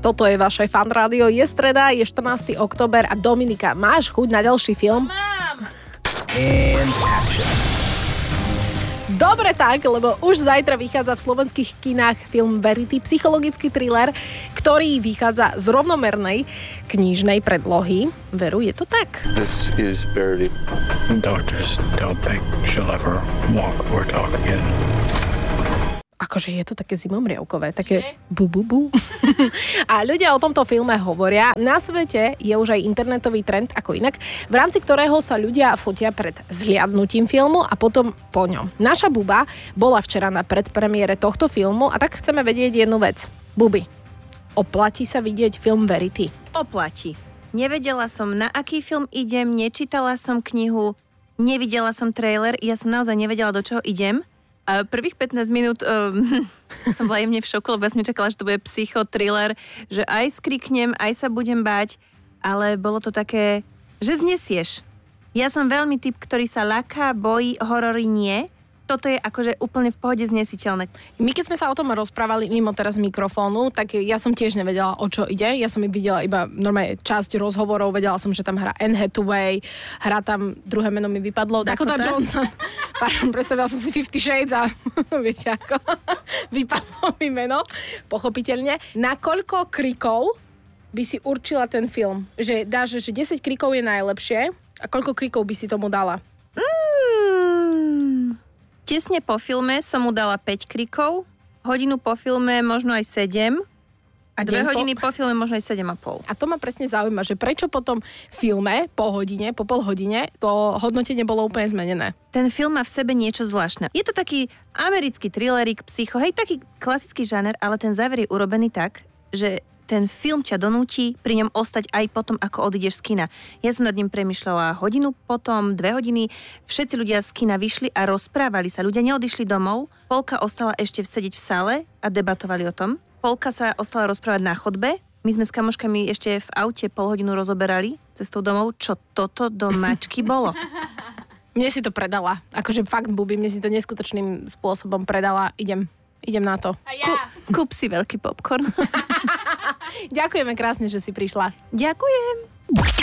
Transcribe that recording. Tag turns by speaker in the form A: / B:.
A: Toto je vaše Fan Rádio. Je streda, je 14. október a Dominika, máš chuť na ďalší film?
B: Mám.
A: Dobre tak, lebo už zajtra vychádza v slovenských kinách film Verity, psychologický thriller, ktorý vychádza z rovnomernej knižnej predlohy. Veru, je to tak?
C: This is Verity.
D: Doctors don't think she'll ever walk or talk again.
A: Akože je to také zimomriavkové, také bu. A ľudia o tomto filme hovoria. Na svete je už aj internetový trend, ako inak, v rámci ktorého sa ľudia fotia pred zhliadnutím filmu a potom po ňom. Naša Buba bola včera na predpremiére tohto filmu a tak chceme vedieť jednu vec. Bubi, oplatí sa vidieť film Verity?
B: Oplatí. Nevedela som, na aký film idem, nečítala som knihu, nevidela som trailer, ja som naozaj nevedela, do čoho idem. A prvých 15 minút som bola jemne v šoku, lebo ja som čakala, že to bude psychotriller, že aj skriknem, aj sa budem báť, ale bolo to také, že znesieš. Ja som veľmi typ, ktorý sa ľaká, bojí, horory nie. Toto je akože úplne v pohode znesiteľné.
A: My keď sme sa o tom rozprávali mimo teraz mikrofónu, tak ja som tiež nevedela, o čo ide. Ja som videla iba normálne časť rozhovorov, vedela som, že tam hrá Anne Hathaway, hrá tam, druhé meno mi vypadlo, Dakota Johnson. Predstavila som si 50 Shades a viete ako, vypadlo mi meno, pochopiteľne. Na koľko krikov by si určila ten film? Že dáš, že 10 krikov je najlepšie a koľko krikov by si tomu dala?
B: Tesne po filme som mu dala 5 krikov, hodinu po filme možno aj 7 a 2 hodiny po filme možno aj 7,5.
A: A to ma presne zaujíma, že prečo po tom filme, po hodine, po pol hodine, to hodnotenie bolo úplne zmenené.
B: Ten film má v sebe niečo zvláštne. Je to taký americký thrillerik, psycho, hej, taký klasický žáner, ale ten záver je urobený tak, že ten film ťa donúti pri ňom ostať aj potom, ako odídeš z kina. Ja som nad ním premýšľala hodinu, potom 2 hodiny. Všetci ľudia z kina vyšli a rozprávali sa. Ľudia neodišli domov. Polka ostala ešte sedieť v sále a debatovali o tom. Polka sa ostala rozprávať na chodbe. My sme s kamoškami ešte v aute pol hodinu rozoberali cestou domov, čo toto do mačky bolo.
A: Mne si to predala. Akože fakt, Bubi, mne si to neskutočným spôsobom predala. Idem na to.
B: A ja. Kúp si veľký popcorn.
A: Ďakujeme krásne, že si prišla.
B: Ďakujem.